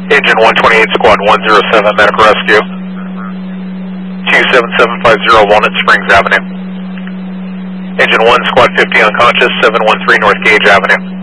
Engine 128, Squad 107, Medical Rescue. 27750 Walnut Springs Avenue. Engine 1, Squad 50 unconscious, 713 North Gage Avenue.